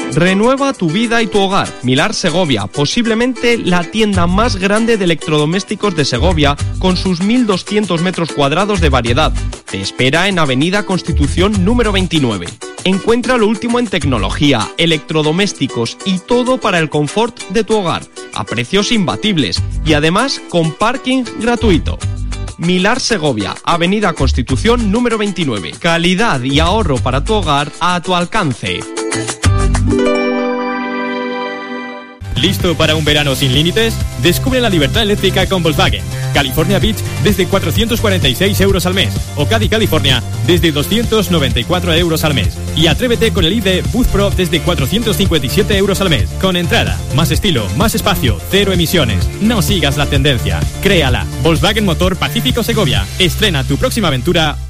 Renueva tu vida y tu hogar. Milar Segovia, posiblemente la tienda más grande de electrodomésticos de Segovia, con sus 1.200 metros cuadrados de variedad. Te espera en Avenida Constitución número 29. Encuentra lo último en tecnología, electrodomésticos y todo para el confort de tu hogar, a precios imbatibles y además con parking gratuito. Milar Segovia, Avenida Constitución número 29. Calidad y ahorro para tu hogar a tu alcance. ¿Listo para un verano sin límites? Descubre la libertad eléctrica con Volkswagen. California Beach desde 446 euros al mes. O Caddy California desde 294 euros al mes. Y atrévete con el ID Boost Pro desde 457 euros al mes. Con entrada, más estilo, más espacio, cero emisiones. No sigas la tendencia. Créala. Volkswagen Motor Pacífico Segovia. Estrena tu próxima aventura